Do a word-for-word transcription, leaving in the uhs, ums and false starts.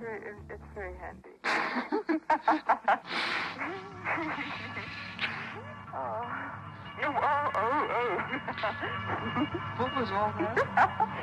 very, it's very handy. oh. Oh, oh, oh. What was all that?